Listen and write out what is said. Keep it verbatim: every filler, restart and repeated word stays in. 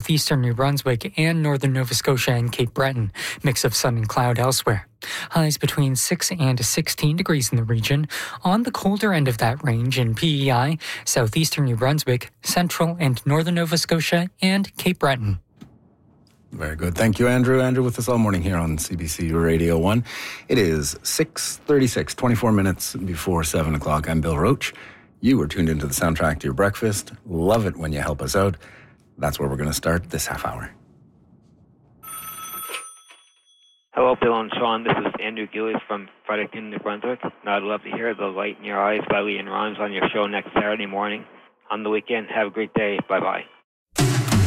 southeastern New Brunswick and northern Nova Scotia and Cape Breton. Mix of sun and cloud elsewhere. Highs between six and sixteen degrees in the region. On the colder end of that range in P E I, southeastern New Brunswick, central and northern Nova Scotia, and Cape Breton. Very good. Thank you, Andrew. Andrew with us all morning here on C B C Radio one. It is six thirty-six, twenty-four minutes before seven o'clock. I'm Bill Roach. You are tuned into the soundtrack to your breakfast. Love it when you help us out. That's where we're going to start this half hour. Hello, Bill and Sean. This is Andrew Gillies from Fredericton, New Brunswick. And I'd love to hear The Light in Your Eyes by Leanne Rimes on your show next Saturday morning. On the weekend, have a great day. Bye-bye.